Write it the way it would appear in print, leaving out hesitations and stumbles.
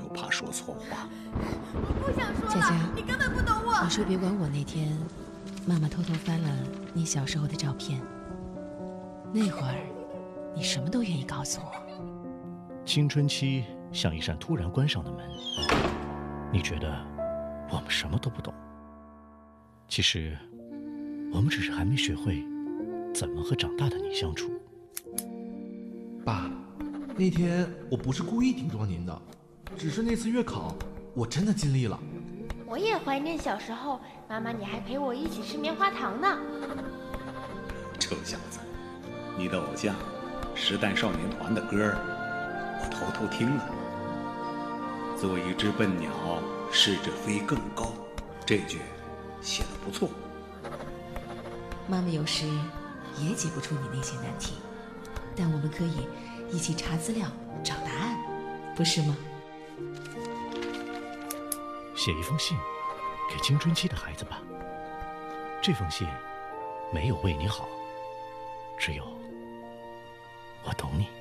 怕说错话。 我不想说了， 佳佳， 你根本不懂我。 你说别管我那天，妈妈偷偷翻了你小时候的照片。那会儿，你什么都愿意告诉我。 青春期像一扇突然关上的门，你觉得我们什么都不懂，其实我们只是还没学会怎么和长大的你相处。 爸，那天我不是故意顶撞您的，只是那次月考我真的尽力了。 我也怀念小时候，妈妈你还陪我一起吃棉花糖呢。 臭小子，你的偶像时代少年团的歌我偷听了。做一只笨鸟，试着飞更高，这句写得不错。 妈妈有时也解不出你那些难题，但我们可以一起查资料找答案，不是吗？ 写一封信给青春期的孩子吧，这封信没有为你好，只有我懂你。